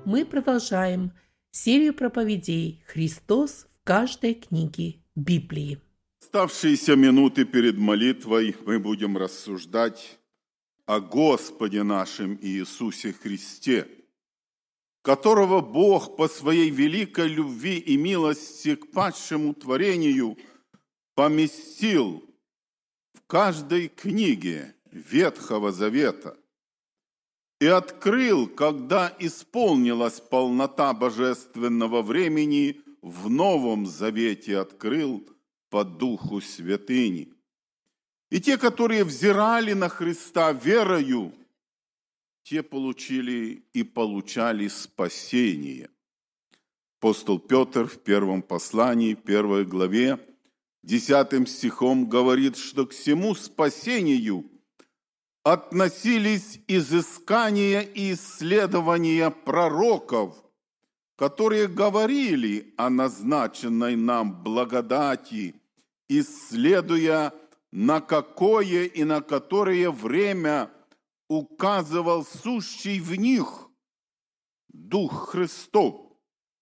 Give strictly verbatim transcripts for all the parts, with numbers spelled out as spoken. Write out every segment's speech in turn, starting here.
мы продолжаем серию проповедей «Христос в каждой книге Библии». Оставшиеся минуты перед молитвой мы будем рассуждать о Господе нашем Иисусе Христе, которого Бог по своей великой любви и милости к падшему творению поместил в каждой книге Ветхого Завета и открыл, когда исполнилась полнота божественного времени, в Новом Завете открыл по Духу Святыни. И те, которые взирали на Христа верою, те получили и получали спасение. Апостол Петр в первом послании, первой главе, десятым стихом говорит, что к всему спасению относились изыскания и исследования пророков, которые говорили о назначенной нам благодати, исследуя, на какое и на которое время указывал сущий в них Дух Христов,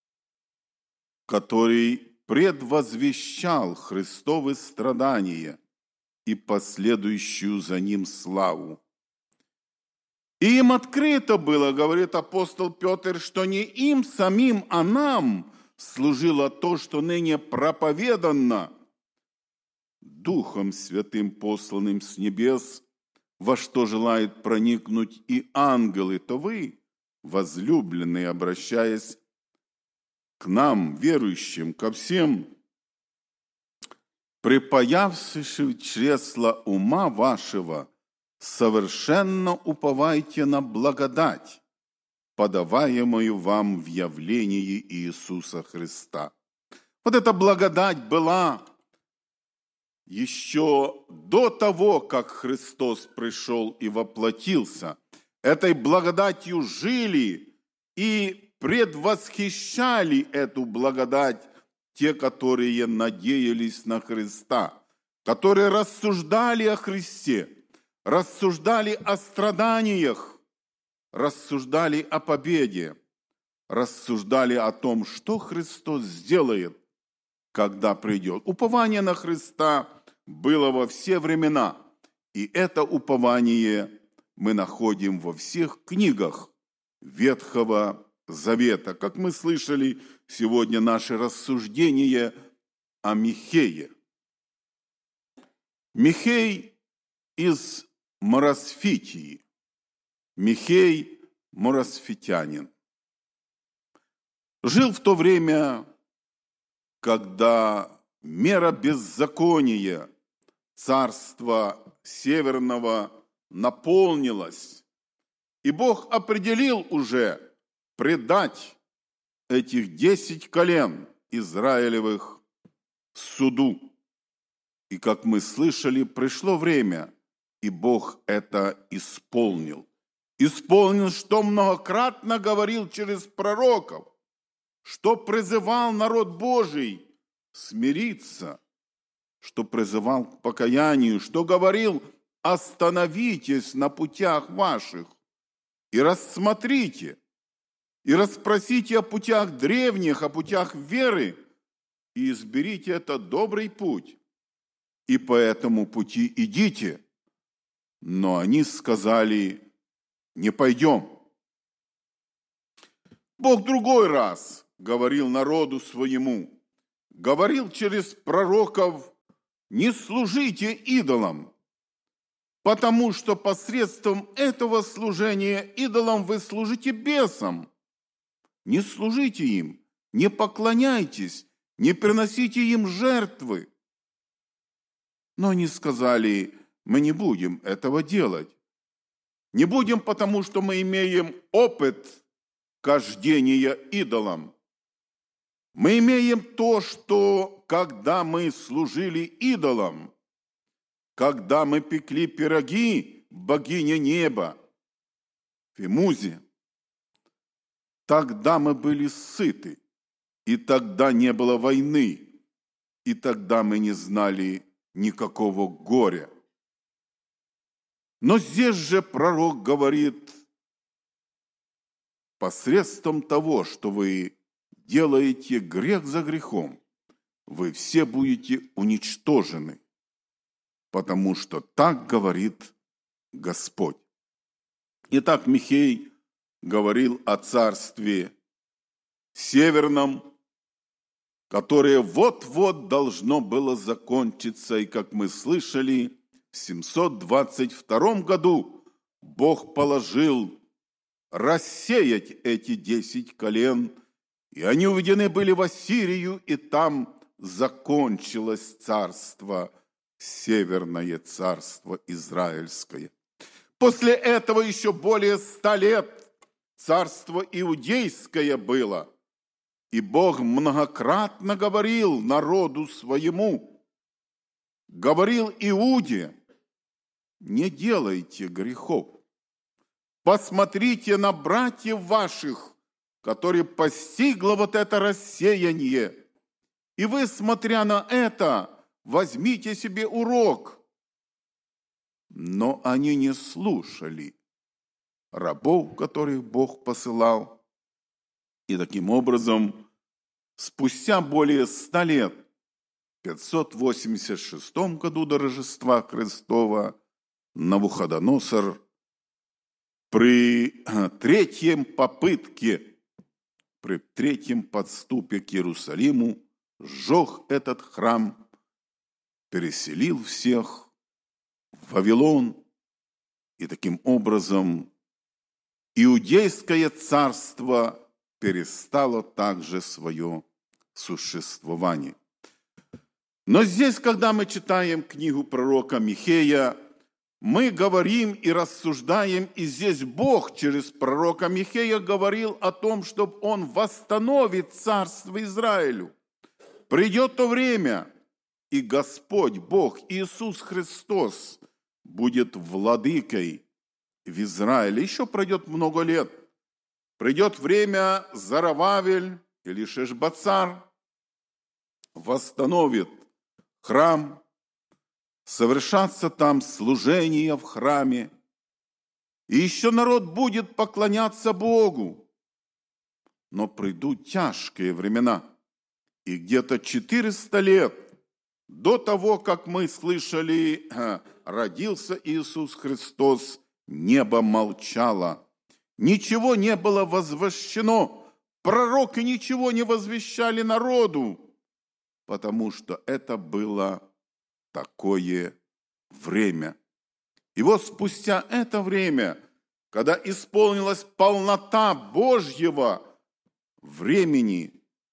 который предвозвещал Христовы страдания и последующую за ним славу. И им открыто было, говорит апостол Петр, что не им самим, а нам служило то, что ныне проповедано Духом Святым, посланным с небес, во что желает проникнуть и ангелы, то вы, возлюбленные, обращаясь к нам, верующим, ко всем, припаявши чресла ума вашего, совершенно уповайте на благодать, подаваемую вам в явлении Иисуса Христа. Вот эта благодать была еще до того, как Христос пришел и воплотился. Этой благодатью жили и предвосхищали эту благодать те, которые надеялись на Христа, которые рассуждали о Христе, рассуждали о страданиях, рассуждали о победе, рассуждали о том, что Христос сделает, когда придет. Упование на Христа было во все времена, и это упование мы находим во всех книгах Ветхого Завета. Как мы слышали сегодня, наше рассуждение о Михее. Михей из Моросфитии. Михей – моросфитянин. Жил в то время, когда мера беззакония царства северного наполнилась, и Бог определил уже предать этих десять колен Израилевых суду. И, как мы слышали, пришло время, и Бог это исполнил. Исполнил, что многократно говорил через пророков, что призывал народ Божий смириться, что призывал к покаянию, что говорил: остановитесь на путях ваших и рассмотрите, и расспросите о путях древних, о путях веры, и изберите этот добрый путь, и по этому пути идите. Но они сказали: не пойдем. Бог другой раз говорил народу своему, говорил через пророков: не служите идолам, потому что посредством этого служения идолам вы служите бесам. Не служите им, не поклоняйтесь, не приносите им жертвы. Но они сказали: мы не будем этого делать. Не будем, потому что мы имеем опыт кождения идолам. Мы имеем то, что когда мы служили идолам, когда мы пекли пироги богине неба, Фемузе, тогда мы были сыты, и тогда не было войны, и тогда мы не знали никакого горя. Но здесь же пророк говорит: посредством того, что вы делаете грех за грехом, вы все будете уничтожены, потому что так говорит Господь. Итак, Михей говорил о царстве северном, которое вот-вот должно было закончиться, и, как мы слышали, в семьсот двадцать втором году Бог положил рассеять эти десять колен, и они уведены были в Ассирию, и там закончилось царство, северное царство израильское. После этого еще более ста лет царство иудейское было, и Бог многократно говорил народу своему, говорил Иуде: не делайте грехов, посмотрите на братьев ваших, которые постигло вот это рассеяние, и вы, смотря на это, возьмите себе урок. Но они не слушали рабов, которых Бог посылал. И таким образом, спустя более ста лет, в пятьсот восемьдесят шестом году до Рождества Христова, Навуходоносор при третьем попытке, при третьем подступе к Иерусалиму сжег этот храм, переселил всех в Вавилон, и таким образом Иудейское царство перестало также свое существование. Но здесь, когда мы читаем книгу пророка Михея, мы говорим и рассуждаем, и здесь Бог через пророка Михея говорил о том, чтобы Он восстановит царство Израилю. Придет то время, и Господь, Бог, Иисус Христос будет владыкой в Израиле. Еще пройдет много лет. Придет время, Зарававель или Шешбацар восстановит храм, совершатся там служения в храме, и еще народ будет поклоняться Богу. Но придут тяжкие времена, и где-то четыреста лет до того, как мы слышали, родился Иисус Христос, небо молчало, ничего не было возвещено, пророки ничего не возвещали народу, потому что это было такое время. И вот спустя это время, когда исполнилась полнота Божьего времени,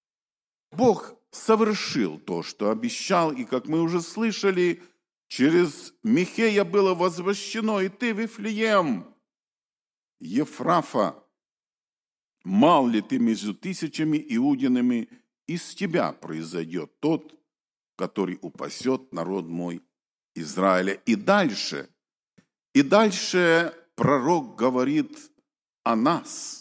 Бог совершил то, что обещал, и, как мы уже слышали, через Михея было возвещено: и ты, Вифлеем, Ефрафа, мал ли ты между тысячами иудинами, из тебя произойдет тот, который упасет народ мой Израиля. И дальше, и дальше пророк говорит о нас.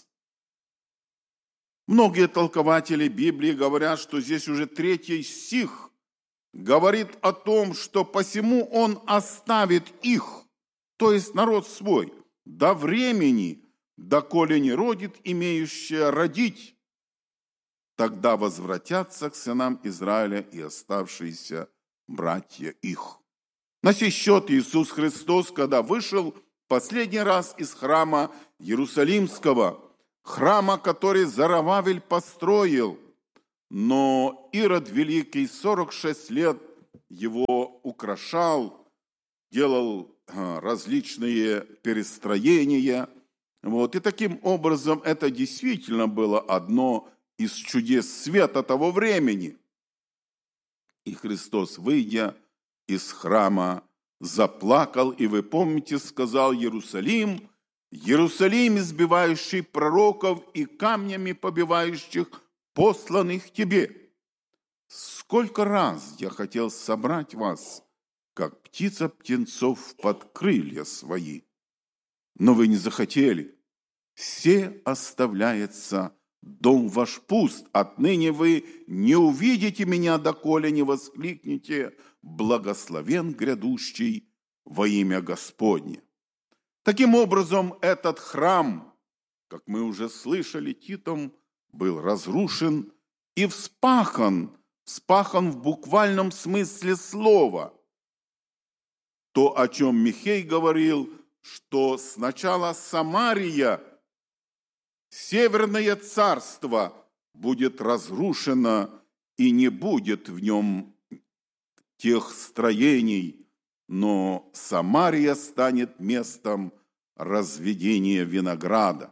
Многие толкователи Библии говорят, что здесь уже третий стих говорит о том, что посему он оставит их, то есть народ свой, до времени, доколе не родит имеющее родить. Тогда возвратятся к сынам Израиля и оставшиеся братья их. На сей счет Иисус Христос, когда вышел последний раз из храма Иерусалимского, храма, который Зарававель построил, но Ирод Великий сорок шесть лет его украшал, делал различные перестроения. Вот. И таким образом это действительно было одно из чудес света того времени. И Христос, выйдя из храма, заплакал, и, вы помните, сказал: Иерусалим, Иерусалим, избивающий пророков и камнями побивающих посланных тебе. Сколько раз я хотел собрать вас, как птица птенцов под крылья свои, но вы не захотели. Се оставляется дом ваш пуст, отныне вы не увидите меня, доколе не воскликнете: благословен грядущий во имя Господне. Таким образом, этот храм, как мы уже слышали, Титом был разрушен и вспахан, вспахан в буквальном смысле слова. То, о чем Михей говорил, что сначала Самария, Северное царство, будет разрушено, и не будет в нем тех строений, но Самария станет местом разведения винограда.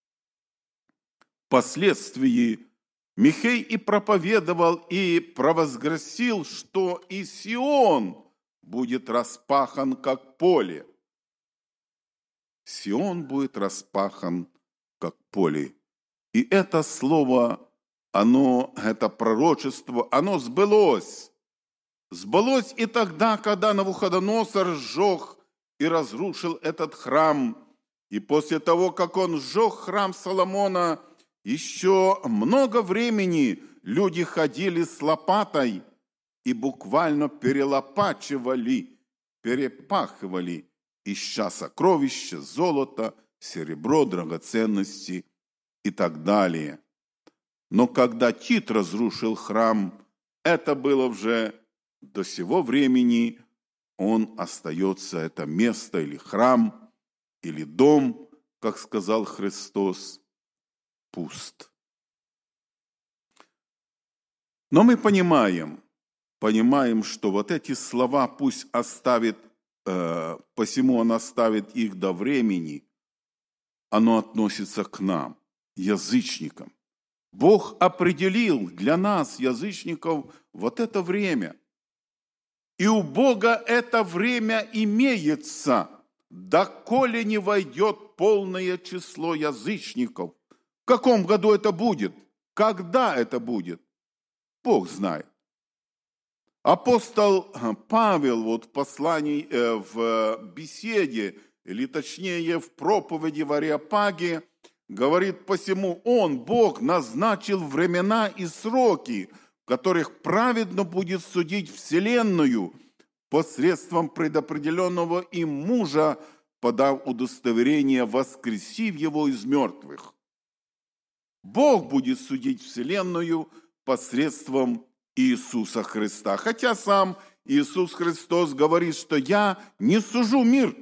Впоследствии Михей и проповедовал, и провозгласил, что и Сион будет распахан, как поле. Сион будет распахан, как поле. И это слово, оно, это пророчество, оно сбылось. Сбылось и тогда, когда Навуходоносор сжег и разрушил этот храм. И после того, как он сжег храм Соломона, еще много времени люди ходили с лопатой и буквально перелопачивали, перепахивали, ища сокровища, золото, серебро, драгоценности и так далее. Но когда Тит разрушил храм, это было уже до сего времени, он остается, это место или храм, или дом, как сказал Христос, пуст. Но мы понимаем, понимаем, что вот эти слова пусть оставит, э, посему он оставит их до времени, оно относится к нам, язычникам. Бог определил для нас, язычников, вот это время. И у Бога это время имеется, доколе не войдет полное число язычников. В каком году это будет? Когда это будет? Бог знает. Апостол Павел вот в послании, в беседе, или точнее в проповеди в Ареопаге, говорит: посему Он, Бог, назначил времена и сроки, в которых праведно будет судить вселенную посредством предопределенного им мужа, подав удостоверение, воскресив его из мертвых. Бог будет судить вселенную посредством Иисуса Христа. Хотя сам Иисус Христос говорит, что я не сужу мир,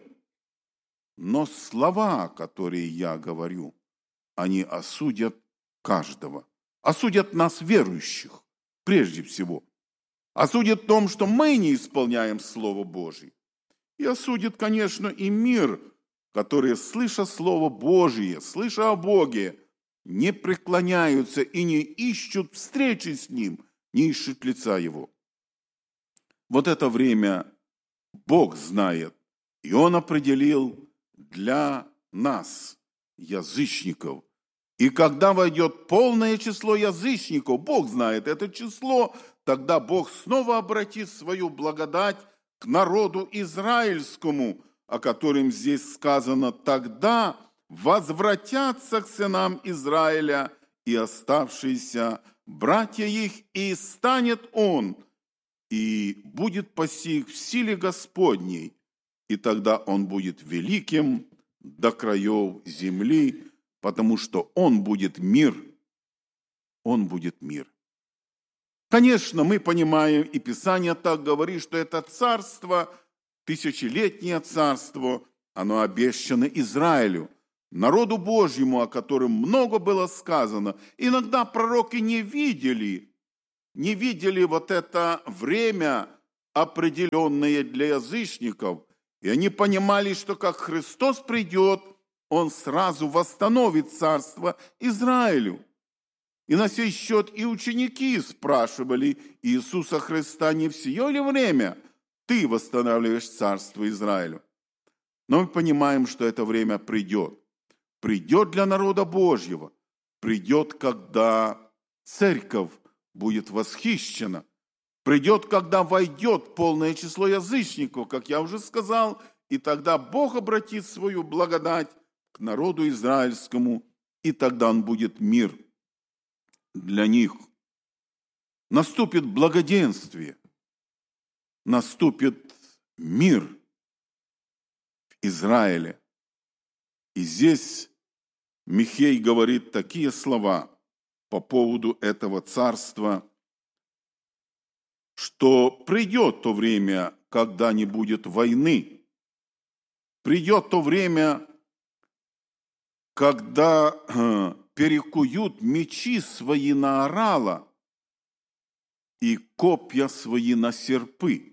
но слова, которые я говорю, они осудят каждого. Осудят нас, верующих, прежде всего. Осудят в том, что мы не исполняем Слово Божие. И осудит, конечно, и мир, который, слыша Слово Божие, слыша о Боге, не преклоняются и не ищут встречи с Ним, не ищут лица Его. Вот это время Бог знает, и Он определил для нас, язычников. И когда войдет полное число язычников, Бог знает это число, тогда Бог снова обратит свою благодать к народу израильскому, о котором здесь сказано: тогда возвратятся к сынам Израиля и оставшиеся братья их, и станет он, и будет паси их в силе Господней, и тогда он будет великим до краев земли, потому что он будет мир, он будет мир. Конечно, мы понимаем, и Писание так говорит, что это царство, тысячелетнее царство, оно обещано Израилю, народу Божьему, о котором много было сказано. Иногда пророки не видели, не видели вот это время, определенное для язычников, и они понимали, что как Христос придет, Он сразу восстановит царство Израилю. И на сей счет и ученики спрашивали Иисуса Христа: не в сие ли время Ты восстанавливаешь царство Израилю? Но мы понимаем, что это время придет. Придет для народа Божьего. Придет, когда церковь будет восхищена. Придет, когда войдет полное число язычников, как я уже сказал, и тогда Бог обратит свою благодать к народу израильскому, и тогда он будет мир для них. Наступит благоденствие, наступит мир в Израиле. И здесь Михей говорит такие слова по поводу этого царства, что придет то время, когда не будет войны, придет то время, когда э, перекуют мечи свои на орала и копья свои на серпы.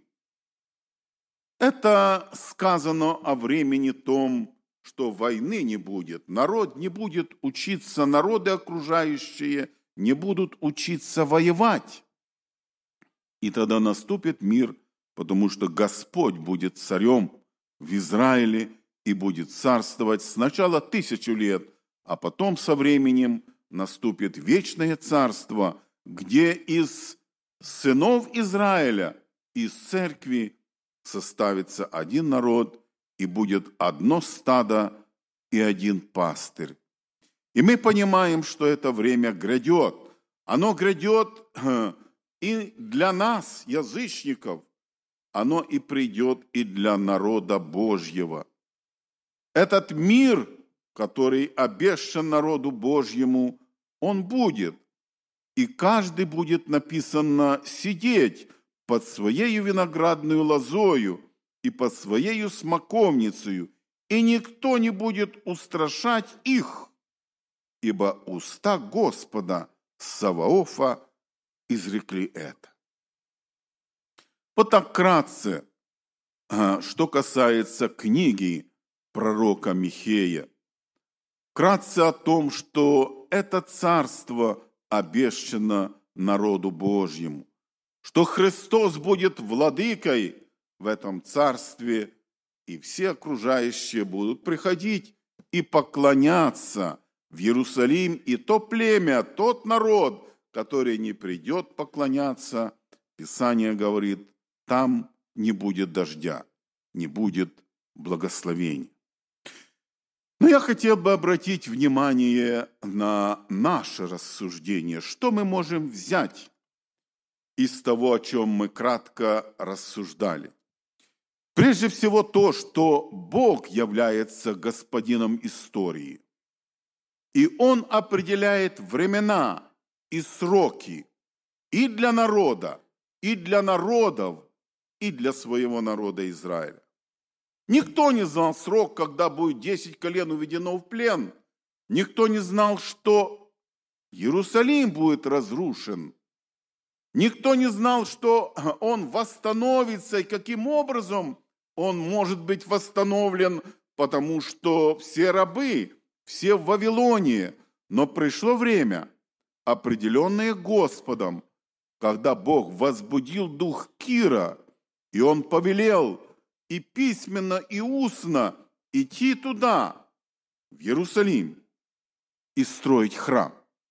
Это сказано о времени том, что войны не будет, народ не будет учиться, народы окружающие не будут учиться воевать. И тогда наступит мир, потому что Господь будет царем в Израиле и будет царствовать сначала тысячу лет, а потом со временем наступит вечное царство, где из сынов Израиля, из церкви составится один народ, и будет одно стадо и один пастырь. И мы понимаем, что это время грядет. Оно грядет и для нас, язычников, оно и придет и для народа Божьего. Этот мир, который обещан народу Божьему, он будет. И каждый будет, написано, сидеть под своею виноградную лозою и под своею смоковницею, и никто не будет устрашать их, ибо уста Господа Саваофа изрекли это. Вот так вкратце, что касается книги пророка Михея. Вкратце о том, что это царство обещано народу Божьему, что Христос будет владыкой в этом царстве, и все окружающие будут приходить и поклоняться в Иерусалим, и то племя, тот народ, который не придет поклоняться, Писание говорит, там не будет дождя, не будет благословения. Но я хотел бы обратить внимание на наше рассуждение, что мы можем взять из того, о чем мы кратко рассуждали. Прежде всего то, что Бог является господином истории, и Он определяет времена и сроки и для народа, и для народов, и для своего народа Израиля. Никто не знал срок, когда будет десять колен уведено в плен. Никто не знал, что Иерусалим будет разрушен. Никто не знал, что он восстановится и каким образом он может быть восстановлен, потому что все рабы, все в Вавилоне. Но пришло время, определенное Господом, когда Бог возбудил дух Кира, и он повелел и письменно, и устно идти туда, в Иерусалим, и строить храм.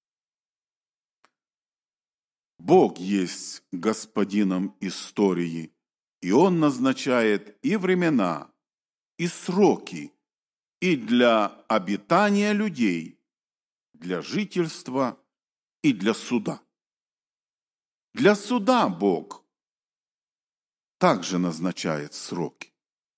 Бог есть господином истории, и Он назначает и времена, и сроки, и для обитания людей, для жительства и для суда. Для суда Бог также назначает сроки.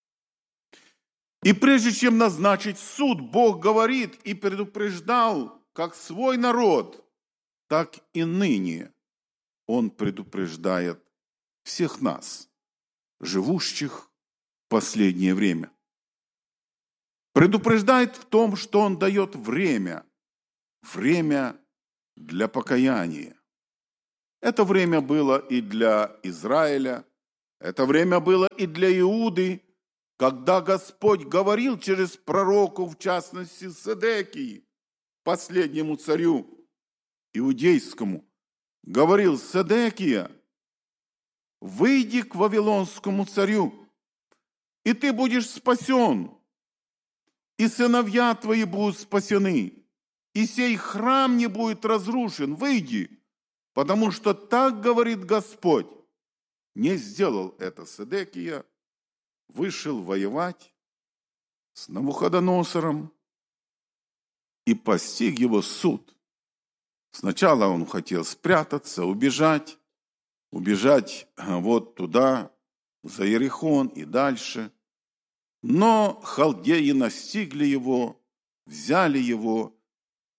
И прежде чем назначить суд, Бог говорит и предупреждал как свой народ, так и ныне Он предупреждает всех нас, живущих в последнее время. Предупреждает в том, что Он дает время, время для покаяния. Это время было и для Израиля, это время было и для Иуды, когда Господь говорил через пророков, в частности Седекии, последнему царю иудейскому, говорил: Седекия, выйди к вавилонскому царю, и ты будешь спасен, и сыновья твои будут спасены, и сей храм не будет разрушен. Выйди, потому что так говорит Господь. Не сделал это Седекия, вышел воевать с Навуходоносором, и постиг его суд. Сначала он хотел спрятаться, убежать, убежать вот туда, за Иерихон и дальше. Но халдеи настигли его, взяли его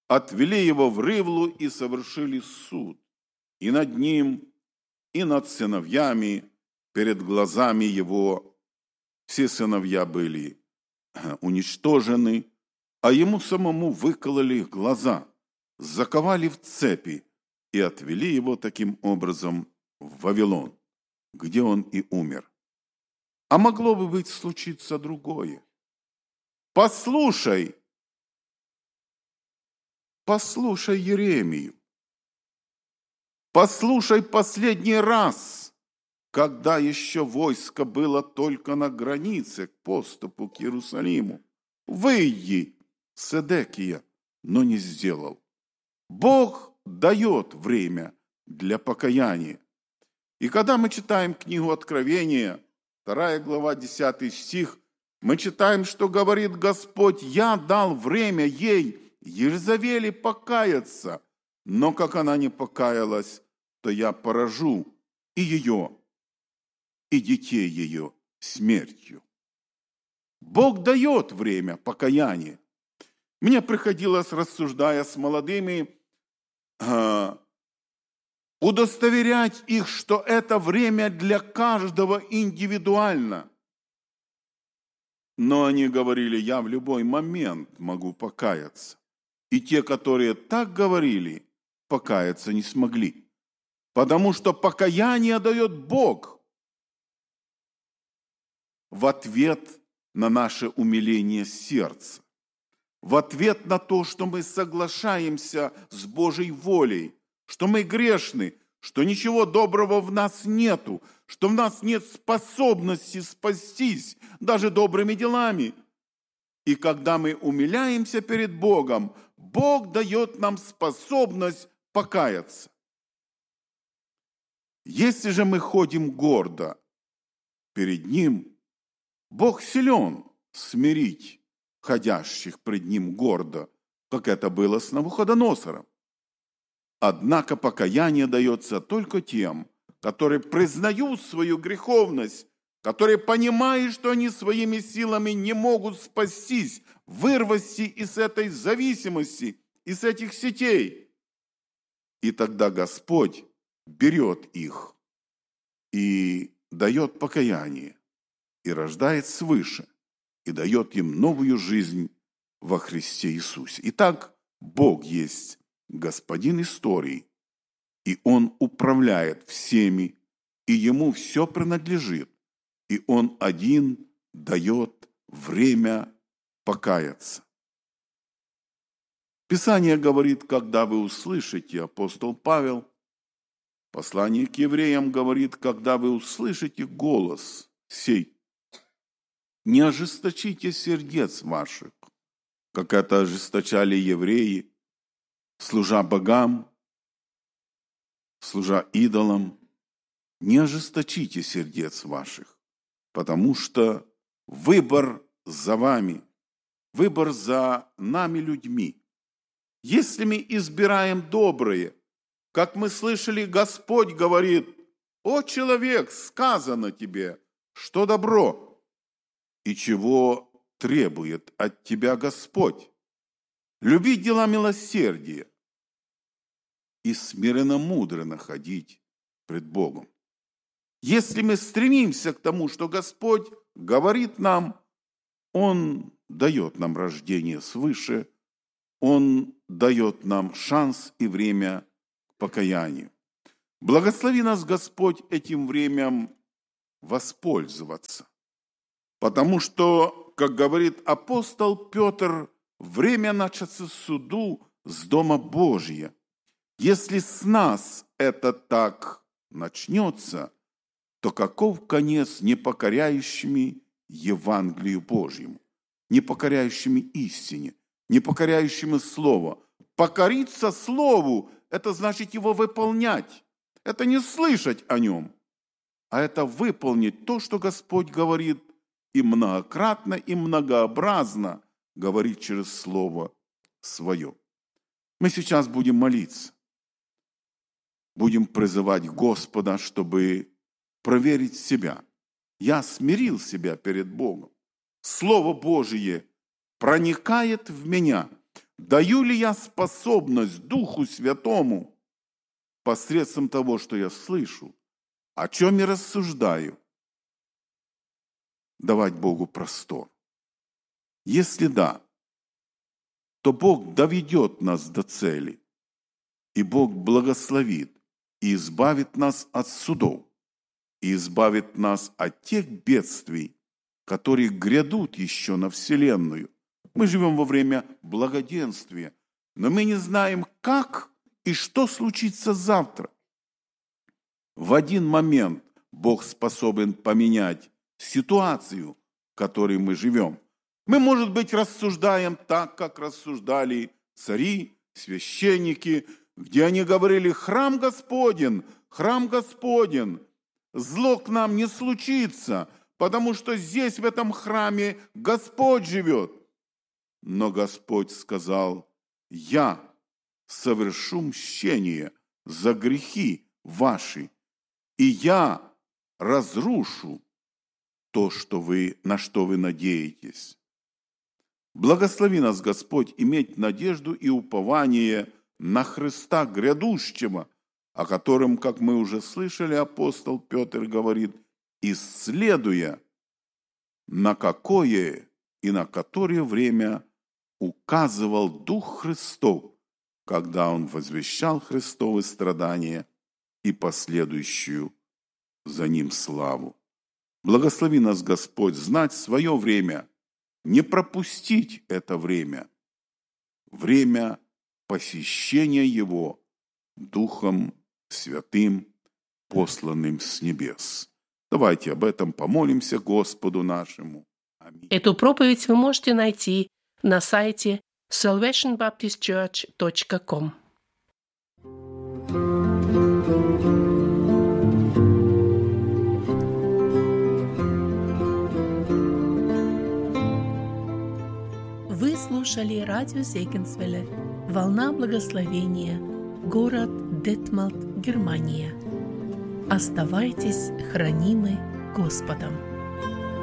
отвели его в Ривлу и совершили суд. И над ним, и над сыновьями, перед глазами его. Все сыновья были уничтожены, а ему самому выкололи глаза, заковали в цепи и отвели его таким образом в Вавилон, где он и умер. А могло бы быть случиться другое. Послушай, послушай Еремию. Послушай последний раз, когда еще войско было только на границе к поступу к Иерусалиму. Выйди, Седекия, но не сделал. Бог дает время для покаяния. И когда мы читаем книгу Откровения, вторая глава, десятый стих, мы читаем, что говорит Господь: «Я дал время ей, Езавели, покаяться, но как она не покаялась, то я поражу и ее, и детей ее смертью». Бог дает время покаяния. Мне приходилось, рассуждая с молодыми, удостоверять их, что это время для каждого индивидуально. Но они говорили: я в любой момент могу покаяться. И те, которые так говорили, покаяться не смогли. Потому что покаяние дает Бог в ответ на наше умиление сердца, в ответ на то, что мы соглашаемся с Божьей волей, что мы грешны, что ничего доброго в нас нету, что в нас нет способности спастись даже добрыми делами. И когда мы умиляемся перед Богом, Бог дает нам способность покаяться. Если же мы ходим гордо перед Ним, Бог силен смирить ходящих пред Ним гордо, как это было с Навуходоносором. Однако покаяние дается только тем, которые признают свою греховность, которые понимают, что они своими силами не могут спастись, вырваться из этой зависимости, из этих сетей. И тогда Господь берет их и дает покаяние, и рождает свыше, и дает им новую жизнь во Христе Иисусе. Итак, Бог есть Господин истории, и Он управляет всеми, и Ему все принадлежит, и Он один дает время покаяться. Писание говорит: когда вы услышите, апостол Павел, послание к евреям говорит: когда вы услышите голос сей, не ожесточите сердец ваших, как это ожесточали евреи, служа богам, служа идолам. Не ожесточите сердец ваших, потому что выбор за вами, выбор за нами людьми. Если мы избираем доброе, как мы слышали, Господь говорит: «О, человек, сказано тебе, что добро, и чего требует от тебя Господь. Любить дела милосердия и смиренно-мудренно ходить пред Богом». Если мы стремимся к тому, что Господь говорит нам, Он дает нам рождение свыше, Он дает нам шанс и время к покаянию. Благослови нас, Господь, этим временем воспользоваться. Потому что, как говорит апостол Петр, время начаться суду с Дома Божия. Если с нас это так начнется, то каков конец непокоряющими Евангелию Божьему, непокоряющими истине, непокоряющими Слову? Покориться Слову – это значит его выполнять. Это не слышать о нем, а это выполнить то, что Господь говорит, и многократно, и многообразно говорит через Слово Свое. Мы сейчас будем молиться. Будем призывать Господа, чтобы проверить себя. Я смирил себя перед Богом. Слово Божие проникает в меня. Даю ли я способность Духу Святому посредством того, что я слышу, о чем я рассуждаю, давать Богу простор? Если да, то Бог доведет нас до цели, и Бог благословит и избавит нас от судов, и избавит нас от тех бедствий, которые грядут еще на Вселенную. Мы живем во время благоденствия, но мы не знаем, как и что случится завтра. В один момент Бог способен поменять ситуацию, в которой мы живем. Мы, может быть, рассуждаем так, как рассуждали цари, священники, где они говорили: храм Господен, храм Господен, зло к нам не случится, потому что здесь, в этом храме, Господь живет. Но Господь сказал: я совершу мщение за грехи ваши, и я разрушу то, что вы, на что вы надеетесь. Благослови нас, Господь, иметь надежду и упование на Христа грядущего, о котором, как мы уже слышали, апостол Петр говорит: исследуя, на какое и на которое время указывал Дух Христов, когда Он возвещал Христовы страдания и последующую за Ним славу. Благослови нас, Господь, знать свое время, не пропустить это время, время посещения Его Духом Святым, посланным с небес. Давайте об этом помолимся Господу нашему. Аминь. Эту проповедь вы можете найти на сайте salvation baptist church точка com. Вы слушали радио Зегенсвелле «Волна благословения», город Детмалт, Германия. Оставайтесь хранимы Господом.